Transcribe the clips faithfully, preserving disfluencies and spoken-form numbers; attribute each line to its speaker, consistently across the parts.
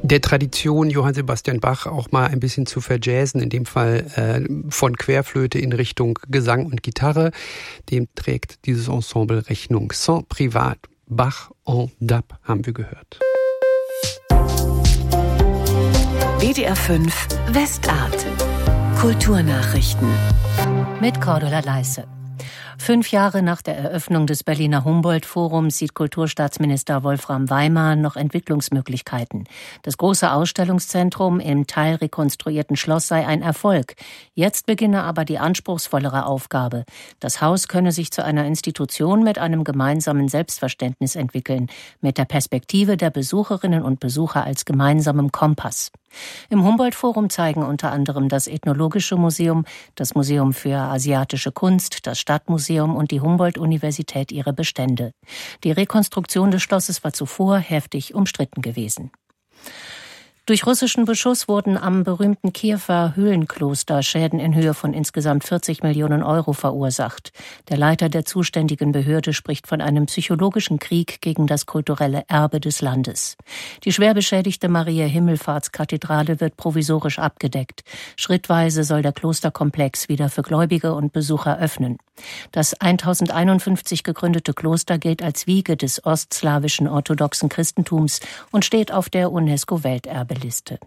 Speaker 1: der Tradition, Johann Sebastian Bach auch mal ein bisschen zu verjazzen, in dem Fall äh, von Querflöte in Richtung Gesang und Gitarre. Dem trägt dieses Ensemble Rechnung. Sans Privat, Bach en Dab haben wir gehört.
Speaker 2: B D R fünf Westart. Kulturnachrichten.
Speaker 3: Mit Cordula Leisse. Fünf Jahre nach der Eröffnung des Berliner Humboldt-Forums sieht Kulturstaatsminister Wolfram Weimar noch Entwicklungsmöglichkeiten. Das große Ausstellungszentrum im teilrekonstruierten Schloss sei ein Erfolg. Jetzt beginne aber die anspruchsvollere Aufgabe. Das Haus könne sich zu einer Institution mit einem gemeinsamen Selbstverständnis entwickeln, mit der Perspektive der Besucherinnen und Besucher als gemeinsamem Kompass. Im Humboldt-Forum zeigen unter anderem das Ethnologische Museum, das Museum für asiatische Kunst, das Stadtmuseum und die Humboldt-Universität ihre Bestände. Die Rekonstruktion des Schlosses war zuvor heftig umstritten gewesen. Durch russischen Beschuss wurden am berühmten Kiewer Höhlenkloster Schäden in Höhe von insgesamt vierzig Millionen Euro verursacht. Der Leiter der zuständigen Behörde spricht von einem psychologischen Krieg gegen das kulturelle Erbe des Landes. Die schwer beschädigte Maria-Himmelfahrts-Kathedrale wird provisorisch abgedeckt. Schrittweise soll der Klosterkomplex wieder für Gläubige und Besucher öffnen. Das tausendeinundfünfzig gegründete Kloster gilt als Wiege des ostslawischen orthodoxen Christentums und steht auf der UNESCO-Welterbeliste. Liste.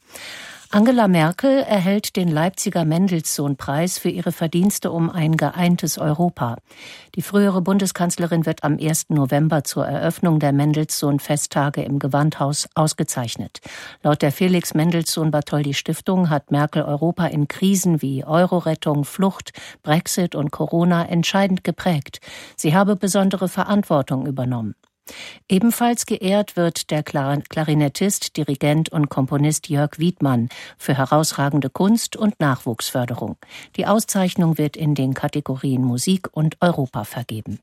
Speaker 3: Angela Merkel erhält den Leipziger Mendelssohn-Preis für ihre Verdienste um ein geeintes Europa. Die frühere Bundeskanzlerin wird am ersten November zur Eröffnung der Mendelssohn-Festtage im Gewandhaus ausgezeichnet. Laut der Felix Mendelssohn-Bartholdy-Stiftung hat Merkel Europa in Krisen wie Euro-Rettung, Flucht, Brexit und Corona entscheidend geprägt. Sie habe besondere Verantwortung übernommen. Ebenfalls geehrt wird der Klarinettist, Dirigent und Komponist Jörg Wiedmann für herausragende Kunst- und Nachwuchsförderung. Die Auszeichnung wird in den Kategorien Musik und Europa vergeben.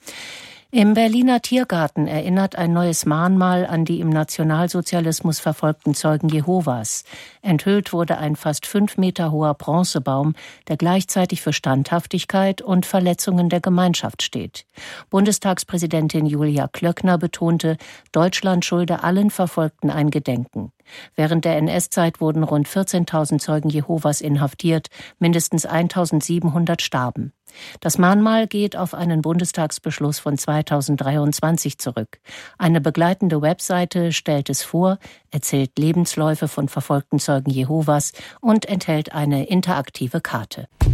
Speaker 3: Im Berliner Tiergarten erinnert ein neues Mahnmal an die im Nationalsozialismus verfolgten Zeugen Jehovas. Enthüllt wurde ein fast fünf Meter hoher Bronzebaum, der gleichzeitig für Standhaftigkeit und Verletzungen der Gemeinschaft steht. Bundestagspräsidentin Julia Klöckner betonte, Deutschland schulde allen Verfolgten ein Gedenken. Während der N S-Zeit wurden rund vierzehntausend Zeugen Jehovas inhaftiert, mindestens eintausendsiebenhundert starben. Das Mahnmal geht auf einen Bundestagsbeschluss von zweitausenddreiundzwanzig zurück. Eine begleitende Webseite stellt es vor, erzählt Lebensläufe von verfolgten Zeugen Jehovas und enthält eine interaktive Karte.